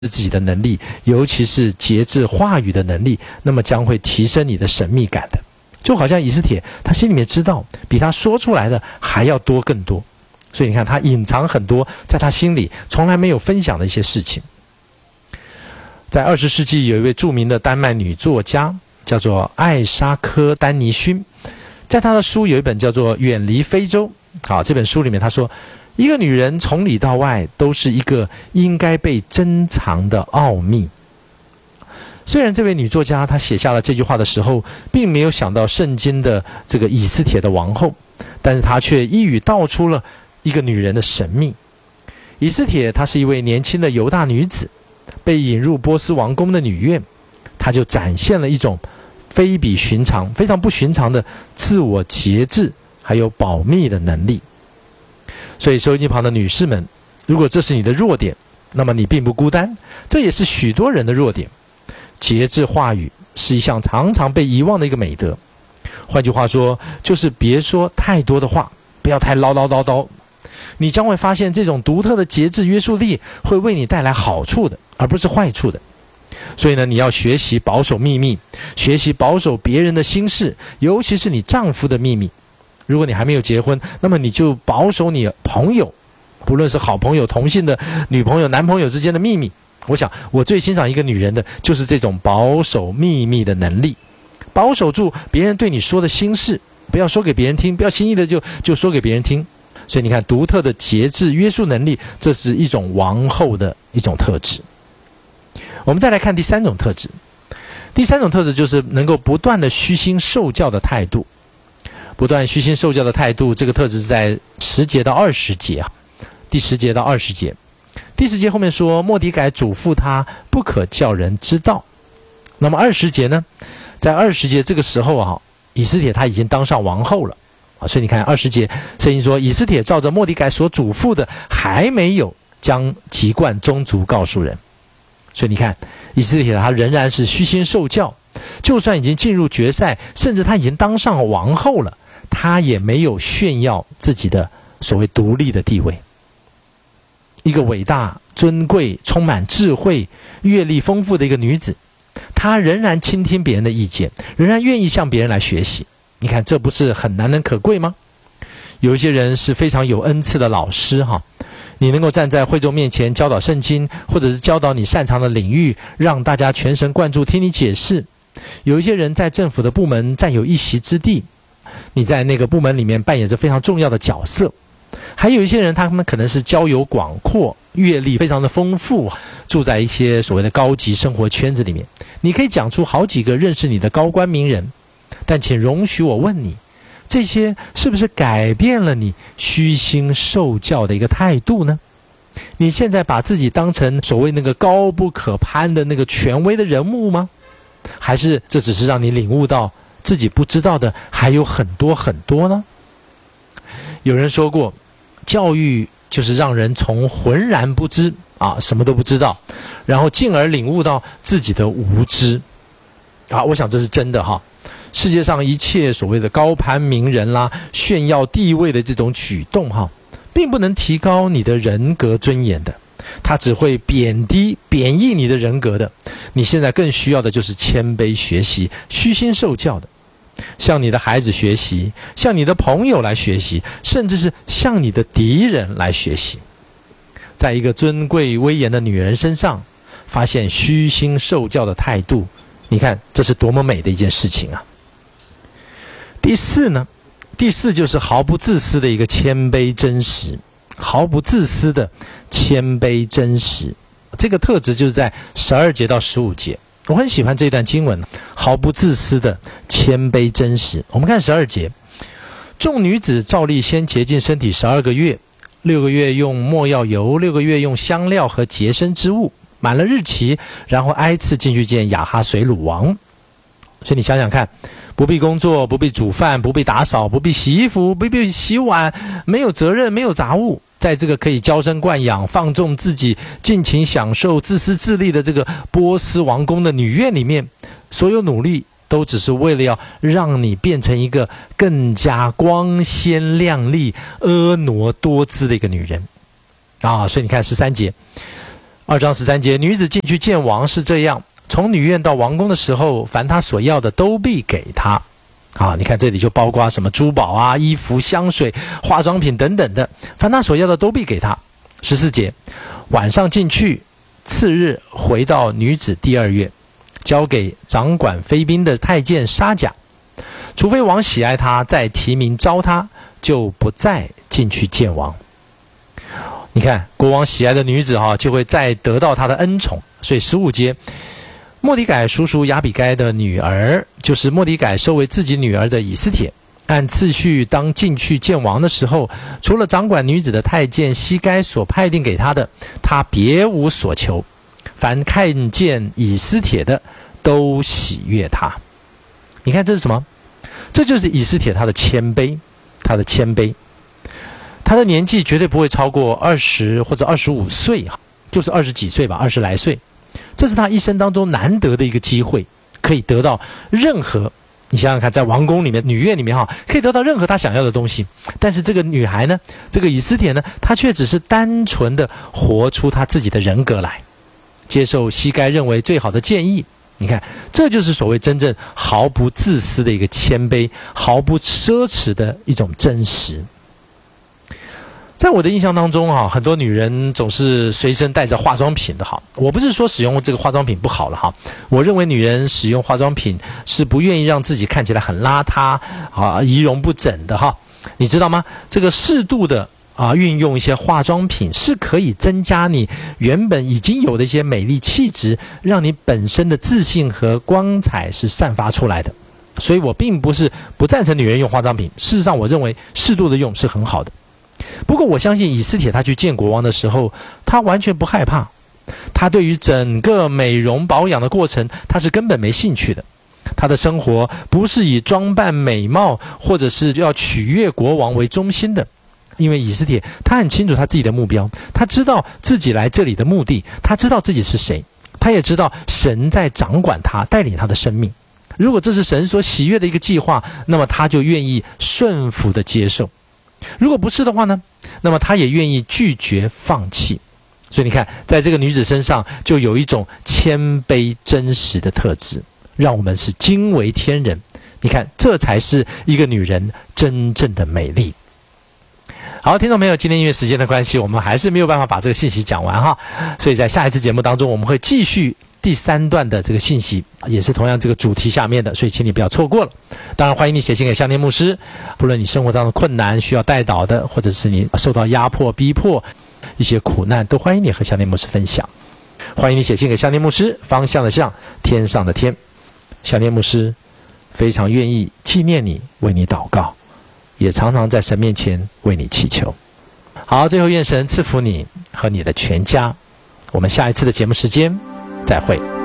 自己的能力，尤其是节制话语的能力，那么将会提升你的神秘感的。就好像以斯帖，他心里面知道比他说出来的还要多更多，所以你看他隐藏很多在他心里从来没有分享的一些事情。在20世纪有一位著名的丹麦女作家叫做艾莎科丹尼勋，在她的书有一本叫做《远离非洲》。好，这本书里面她说，一个女人从里到外都是一个应该被珍藏的奥秘。虽然这位女作家她写下了这句话的时候并没有想到圣经的这个以斯帖的王后，但是她却一语道出了一个女人的神秘。以斯帖她是一位年轻的犹大女子，被引入波斯王宫的女院，她就展现了一种非比寻常非常不寻常的自我节制还有保密的能力。所以收音机旁的女士们，如果这是你的弱点，那么你并不孤单，这也是许多人的弱点。节制话语是一项常常被遗忘的一个美德。换句话说，就是别说太多的话，不要太唠唠叨叨。你将会发现这种独特的节制约束力会为你带来好处的，而不是坏处的。所以呢，你要学习保守秘密，学习保守别人的心事，尤其是你丈夫的秘密。如果你还没有结婚，那么你就保守你朋友，不论是好朋友、同性的女朋友、男朋友之间的秘密。我想我最欣赏一个女人的就是这种保守秘密的能力，保守住别人对你说的心事，不要说给别人听，不要轻易的就说给别人听。所以你看，独特的节制约束能力，这是一种王后的一种特质。我们再来看第三种特质。第三种特质就是能够不断的虚心受教的态度。不断虚心受教的态度，这个特质是在10节到20节，第10节到20节。第10节后面说，末底改嘱咐他不可叫人知道。那么20节呢，在20节这个时候以斯帖他已经当上王后了所以你看20节圣经说，以斯帖照着末底改所嘱咐的，还没有将籍贯宗族告诉人。所以你看，以斯帖他仍然是虚心受教，就算已经进入决赛，甚至他已经当上王后了，他也没有炫耀自己的所谓独立的地位。一个伟大、尊贵、充满智慧、阅历丰富的一个女子，她仍然倾听别人的意见，仍然愿意向别人来学习。你看，这不是很难能可贵吗？有一些人是非常有恩赐的老师你能够站在会众面前教导圣经，或者是教导你擅长的领域，让大家全神贯注听你解释。有一些人在政府的部门占有一席之地，你在那个部门里面扮演着非常重要的角色。还有一些人，他们可能是交友广阔，阅历非常的丰富，住在一些所谓的高级生活圈子里面。你可以讲出好几个认识你的高官名人，但请容许我问你，这些是不是改变了你虚心受教的一个态度呢？你现在把自己当成所谓那个高不可攀的那个权威的人物吗？还是这只是让你领悟到自己不知道的还有很多很多呢？有人说过，教育就是让人从浑然不知什么都不知道，然后进而领悟到自己的无知我想这是真的世界上一切所谓的高攀名人啦、炫耀地位的这种举动并不能提高你的人格尊严的，它只会贬义你的人格的。你现在更需要的就是谦卑学习，虚心受教的，向你的孩子学习，向你的朋友来学习，甚至是向你的敌人来学习。在一个尊贵威严的女人身上发现虚心受教的态度，你看这是多么美的一件事情啊。第四就是毫不自私的一个谦卑真实，毫不自私的谦卑真实，这个特质就是在12节到15节。我很喜欢这段经文，毫不自私的谦卑真实。我们看12节，众女子照例先洁净身体12个月，6个月用没药油，6个月用香料和洁身之物，满了日期，然后挨次进去见亚哈随鲁王。所以你想想看，不必工作，不必煮饭，不必打扫，不必洗衣服，不必洗碗，没有责任，没有杂物，在这个可以娇生惯养、放纵自己、尽情享受、自私自利的这个波斯王宫的女院里面，所有努力都只是为了要让你变成一个更加光鲜亮丽、婀娜多姿的一个女人所以你看13节， 2章13节，女子进去见王是这样：从女院到王宫的时候，凡她所要的都必给她。你看这里就包括什么珠宝啊、衣服、香水、化妆品等等的，凡她所要的都必给她。14节，晚上进去，次日回到女子第2院，交给掌管妃嫔的太监沙甲，除非王喜爱她，再提名招她，就不再进去见王。你看国王喜爱的女子就会再得到他的恩宠。所以15节，末底改叔叔亚比该的女儿，就是末底改收为自己女儿的以斯帖，按次序当进去见王的时候，除了掌管女子的太监西该所派定给他的，他别无所求，凡看见以斯帖的都喜悦他。你看这是什么？这就是以斯帖他的谦卑，他的谦卑。他的年纪绝对不会超过20或者25岁，就是20几岁吧，20来岁。这是他一生当中难得的一个机会，可以得到任何，你想想看，在王宫里面、女院里面可以得到任何他想要的东西。但是这个女孩呢，这个以斯帖呢，她却只是单纯的活出她自己的人格来，接受西该认为最好的建议。你看，这就是所谓真正毫不自私的一个谦卑，毫不奢侈的一种真实。在我的印象当中很多女人总是随身带着化妆品的我不是说使用这个化妆品不好了我认为女人使用化妆品是不愿意让自己看起来很邋遢仪容不整的你知道吗？这个适度的运用一些化妆品是可以增加你原本已经有的一些美丽气质，让你本身的自信和光彩是散发出来的。所以我并不是不赞成女人用化妆品，事实上我认为适度的用是很好的。不过我相信以斯帖他去见国王的时候，他完全不害怕，他对于整个美容保养的过程他是根本没兴趣的。他的生活不是以装扮美貌或者是要取悦国王为中心的，因为以斯帖他很清楚他自己的目标，他知道自己来这里的目的，他知道自己是谁，他也知道神在掌管他，带领他的生命。如果这是神所喜悦的一个计划，那么他就愿意顺服的接受。如果不是的话呢，那么他也愿意拒绝放弃。所以你看，在这个女子身上就有一种谦卑真实的特质，让我们是惊为天人。你看，这才是一个女人真正的美丽。好，听众朋友，今天因为时间的关系，我们还是没有办法把这个信息讲完所以在下一次节目当中，我们会继续第3段的这个信息，也是同样这个主题下面的，所以请你不要错过了。当然欢迎你写信给香念牧师，不论你生活当中的困难需要代祷的，或者是你受到压迫逼迫一些苦难，都欢迎你和香念牧师分享。欢迎你写信给香念牧师，方向的向，天上的天。香念牧师非常愿意纪念你，为你祷告，也常常在神面前为你祈求。好，最后愿神赐福你和你的全家。我们下一次的节目时间再会。